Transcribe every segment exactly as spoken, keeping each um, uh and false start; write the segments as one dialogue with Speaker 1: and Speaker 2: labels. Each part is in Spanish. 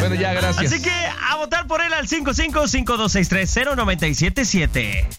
Speaker 1: Bueno, ya, gracias.
Speaker 2: Así que a votar por él al cinco cinco cinco dos seis tres cero nueve siete siete.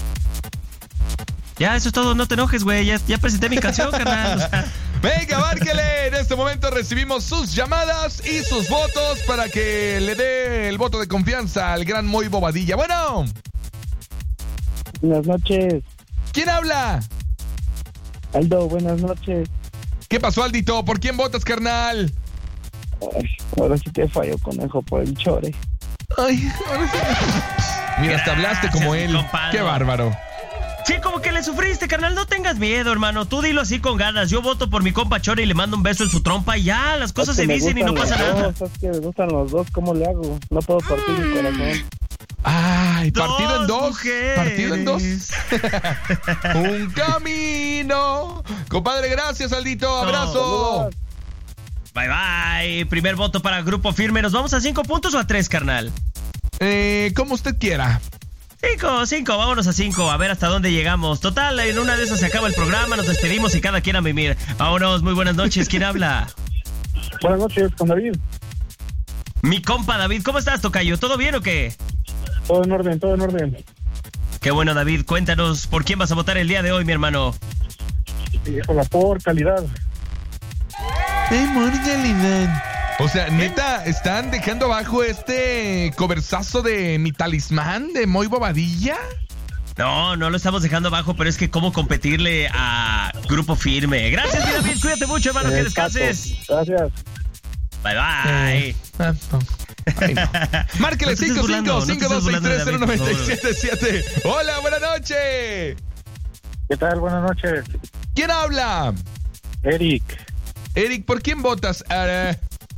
Speaker 2: Ya, eso es todo, no te enojes, güey. Ya, ya presenté mi canción, carnal. O sea.
Speaker 1: Venga, márquele. En este momento recibimos sus llamadas y sus votos para que le dé el voto de confianza al gran Moy Bobadilla. Bueno.
Speaker 3: Buenas noches.
Speaker 1: ¿Quién habla?
Speaker 3: Aldo, buenas noches.
Speaker 1: ¿Qué pasó, Aldito? ¿Por quién votas, carnal?
Speaker 3: Ay, ahora sí te fallo, conejo, por el chore.
Speaker 1: Ay, ahora sí. Mira, hasta hablaste como él. Qué bárbaro.
Speaker 2: Sí, como que le sufriste, carnal. No tengas miedo, hermano. Tú dilo así con ganas. Yo voto por mi compa Chore y le mando un beso en su trompa y ya, las cosas se dicen y no pasa nada.
Speaker 3: Es que me gustan los dos, ¿cómo le hago? No puedo partir mi corazón.
Speaker 1: Ay, partido
Speaker 2: Dos
Speaker 1: en dos.
Speaker 2: mujeres.
Speaker 1: Partido en dos. Un camino. Compadre, gracias, Aldito. Abrazo.
Speaker 2: Bye, bye. Primer voto para Grupo Firme. ¿Nos vamos a cinco puntos o a tres, carnal?
Speaker 1: Eh, como usted quiera.
Speaker 2: Cinco, cinco, vámonos a cinco, a ver hasta dónde llegamos. Total, en una de esas se acaba el programa, nos despedimos y cada quien a mimir. Vámonos, muy buenas noches, ¿quién habla?
Speaker 3: Buenas noches, con David.
Speaker 2: Mi compa David, ¿cómo estás, tocayo? ¿Todo bien o qué?
Speaker 3: Todo en orden, todo en orden.
Speaker 2: Qué bueno, David, cuéntanos, ¿por quién vas a votar el día de hoy, mi hermano?
Speaker 3: Híjola, por calidad.
Speaker 1: ¡Eh, por calidad! O sea, neta, ¿están dejando abajo este coversazo de mi talismán de Moy Bobadilla?
Speaker 2: No, no lo estamos dejando abajo, pero es que cómo competirle a Grupo Firme. Gracias, mi David, cuídate mucho, hermano, que descanses.
Speaker 3: Gracias.
Speaker 2: Bye, bye.
Speaker 1: Eh, ah, no. Ay, no. Márquele cinco cinco cinco dos seis tres cero nueve siete siete. Hola, buenas noches.
Speaker 3: ¿Qué tal? Buenas noches.
Speaker 1: ¿Quién habla?
Speaker 3: Eric.
Speaker 1: Eric, ¿por quién votas? Uh,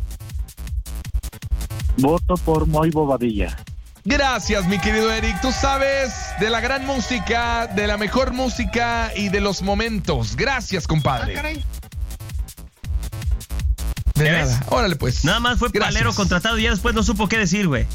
Speaker 3: Voto por Moy Bobadilla.
Speaker 1: Gracias, mi querido Eric. Tú sabes de la gran música, de la mejor música y de los momentos. Gracias, compadre. Ah, caray. De
Speaker 2: ¿Qué
Speaker 1: nada.
Speaker 2: ves?
Speaker 1: Órale, pues.
Speaker 2: Nada más fue
Speaker 1: Gracias.
Speaker 2: palero contratado y ya después no supo qué decir, güey.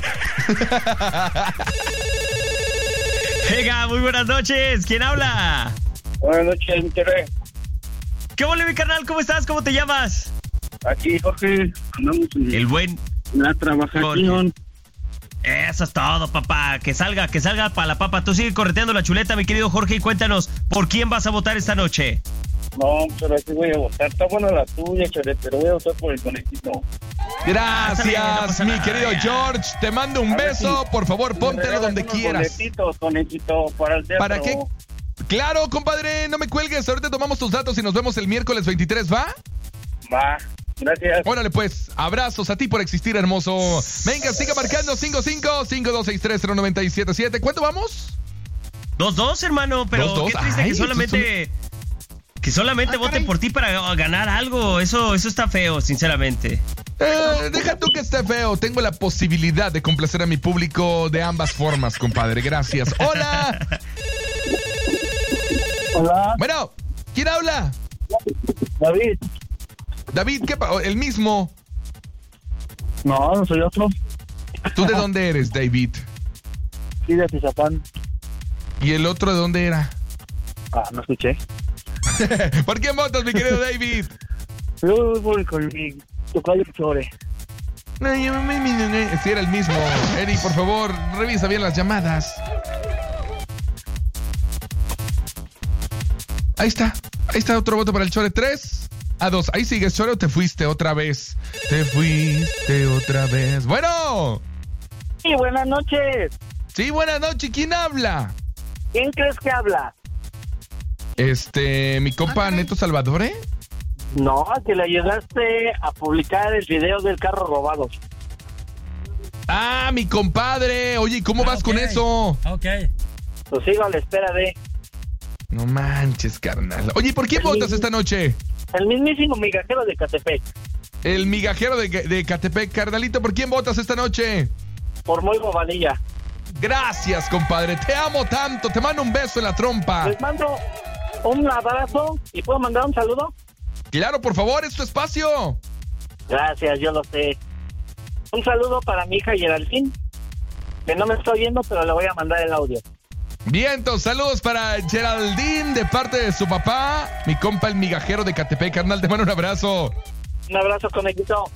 Speaker 2: Venga, muy buenas noches. ¿Quién habla?
Speaker 3: Buenas noches, mi querido.
Speaker 2: ¿Qué ole, mi carnal? ¿Cómo estás? ¿Cómo te llamas?
Speaker 3: Aquí, Jorge. Andamos en
Speaker 2: El buen
Speaker 3: la trabajación.
Speaker 2: Eso es todo, papá. Que salga, que salga para la papa. Tú sigue correteando la chuleta, mi querido Jorge, y cuéntanos, ¿por quién vas a votar esta noche?
Speaker 3: No, pero aquí voy a votar. Está buena la tuya, Chore, pero voy a votar por el conejito.
Speaker 1: Gracias,
Speaker 2: no pasa
Speaker 1: mi
Speaker 2: nada,
Speaker 1: querido
Speaker 2: ya.
Speaker 1: George. Te mando un
Speaker 3: A ver
Speaker 1: beso.
Speaker 3: si-
Speaker 1: Por favor, póntelo donde quieras.
Speaker 3: Conejito, conejito, para el teatro.
Speaker 1: ¿Para qué? Claro, compadre, no me cuelgues. Ahorita tomamos tus datos y nos vemos el miércoles veintitrés, ¿va?
Speaker 3: Va, gracias.
Speaker 1: Órale, pues, abrazos a ti por existir, hermoso. Venga, siga marcando cinco cinco cinco dos seis tres cero nueve siete siete. ¿Cuánto vamos?
Speaker 2: Dos, dos, hermano, pero
Speaker 1: Dos, dos.
Speaker 2: qué triste
Speaker 1: Ay,
Speaker 2: que solamente... Que solamente
Speaker 1: Ah,
Speaker 2: voten
Speaker 1: caray.
Speaker 2: por ti para ganar algo. Eso, eso está feo, sinceramente.
Speaker 1: Eh, deja tú que esté feo. Tengo la posibilidad de complacer a mi público de ambas formas, compadre. Gracias. ¡Hola!
Speaker 3: Hola,
Speaker 1: Bueno, ¿quién habla?
Speaker 3: David.
Speaker 1: David, ¿qué pa- El mismo.
Speaker 3: No, no soy otro.
Speaker 1: ¿Tú de dónde eres, David?
Speaker 3: Sí, de Tizapán.
Speaker 1: ¿Y el otro de dónde era?
Speaker 3: Ah, no escuché.
Speaker 1: ¿Por quién votas, mi querido David?
Speaker 3: Yo voy con mi tocayo Chore.
Speaker 1: Sí, era el mismo. Eric, por favor, revisa bien las llamadas. Ahí está. Ahí está otro voto para el Chore. tres a dos. Ahí sigues, Chore, o te fuiste otra vez. Te fuiste otra vez. Bueno.
Speaker 3: Sí, buenas noches.
Speaker 1: Sí, buenas noches. ¿Quién habla?
Speaker 3: ¿Quién crees que habla?
Speaker 1: Este, mi compa Neto Salvador, ¿eh?
Speaker 3: No, que le ayudaste a publicar el video del carro robado.
Speaker 1: Ah, mi compadre. Oye, ¿y cómo
Speaker 2: Ah,
Speaker 1: vas
Speaker 2: ok.
Speaker 1: con eso?
Speaker 2: Ok.
Speaker 3: Pues sigo a la espera de...
Speaker 1: No manches, carnal. Oye, ¿y por quién
Speaker 3: El
Speaker 1: votas
Speaker 3: mismo.
Speaker 1: esta noche?
Speaker 3: El mismísimo migajero de Catepec.
Speaker 1: El migajero de, de Catepec. Carnalito, ¿por quién votas esta noche?
Speaker 3: Por Moy Bobadilla.
Speaker 1: Gracias, compadre. Te amo tanto. Te mando un beso en la trompa.
Speaker 3: Les mando un abrazo y puedo mandar un saludo.
Speaker 1: Claro, por favor, es tu espacio.
Speaker 3: Gracias, yo lo sé. Un saludo para mi hija Geraldine, que no me está oyendo, pero le voy a mandar el audio.
Speaker 1: Vientos, saludos para Geraldine de parte de su papá, mi compa el migajero de Catepec. Carnal, te mando un abrazo.
Speaker 3: Un abrazo, conejito.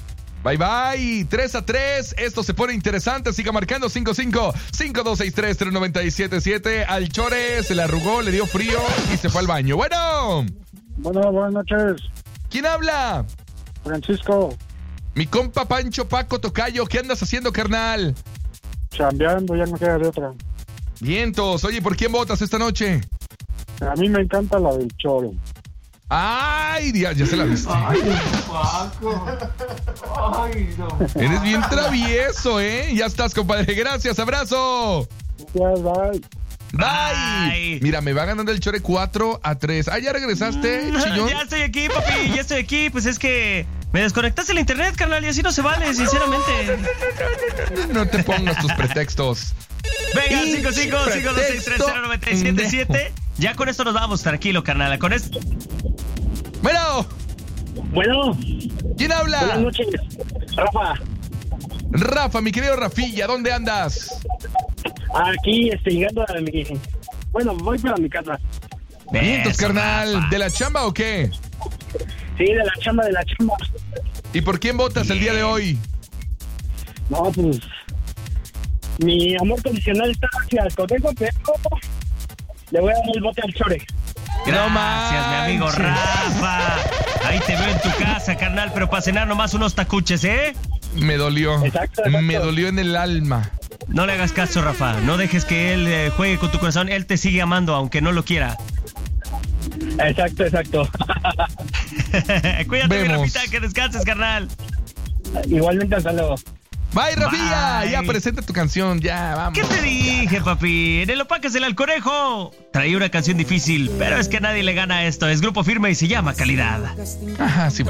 Speaker 1: Bye, bye. tres a tres. Esto se pone interesante. Siga marcando cinco cinco cinco dos seis tres tres nueve siete siete. Al Chore se le arrugó, le dio frío y se fue al baño. Bueno.
Speaker 4: Bueno, buenas noches.
Speaker 1: ¿Quién habla?
Speaker 4: Francisco.
Speaker 1: Mi compa Pancho Paco Tocayo. ¿Qué andas haciendo, carnal?
Speaker 4: Chambeando, ya no queda de otra.
Speaker 1: Vientos. Oye, ¿por quién votas esta noche?
Speaker 4: A mí me encanta la del Chore.
Speaker 1: Ay, ya, ya se la viste.
Speaker 5: Ay, Paco. Ay, no.
Speaker 1: Eres bien travieso, ¿eh? Ya estás, compadre. Gracias, abrazo.
Speaker 4: Gracias, bye.
Speaker 1: Bye.
Speaker 2: Bye.
Speaker 1: Mira, me va ganando el Chore cuatro a tres. Ah, ¿ya regresaste, chillón?
Speaker 2: Ya estoy aquí, papi, ya estoy aquí. Pues es que me desconectaste el internet, carnal, y así no se vale, sinceramente.
Speaker 1: No te pongas tus pretextos.
Speaker 2: Venga,
Speaker 1: Y
Speaker 2: cinco cinco cinco dos seis tres cero nueve siete siete. Ya con esto nos vamos, tranquilo, carnal. Con esto.
Speaker 1: Bueno,
Speaker 3: Bueno,
Speaker 1: ¿quién
Speaker 3: buenas
Speaker 1: habla?
Speaker 3: noches. Rafa,
Speaker 1: Rafa, mi querido Rafilla, ¿dónde andas?
Speaker 3: aquí este, llegando a mi... Bueno, voy para mi casa.
Speaker 1: Vientos,
Speaker 2: Eso,
Speaker 1: carnal.
Speaker 2: Rafa.
Speaker 1: ¿De la chamba o qué?
Speaker 3: Sí, de la chamba, de la chamba.
Speaker 1: ¿Y por quién votas el día de hoy?
Speaker 3: No, pues... Mi amor condicional está hacia el conejo, pero... Le voy a dar el bote al Chore.
Speaker 2: Gracias,
Speaker 1: manches.
Speaker 2: mi amigo Rafa. Ahí te veo en tu casa, carnal, pero para cenar nomás unos tacuches, ¿eh?
Speaker 1: Me dolió.
Speaker 3: Exacto, exacto.
Speaker 1: Me dolió en el alma.
Speaker 2: No le hagas caso, Rafa. No dejes que él eh, juegue con tu corazón. Él te sigue amando, aunque no lo quiera.
Speaker 3: Exacto, exacto.
Speaker 2: Cuídate, mi
Speaker 1: Vemos.
Speaker 2: Rafita, que descanses, carnal.
Speaker 3: Igualmente, hasta luego.
Speaker 1: Bye, Rafilla.
Speaker 2: Bye.
Speaker 1: Ya presenta tu canción. Ya, vamos.
Speaker 2: ¿Qué te dije, papi? En el Opácasela al Conejo. Traía una canción difícil, pero es que nadie le gana a esto. Es Grupo Firme y se llama Calidad.
Speaker 1: Ajá, sí.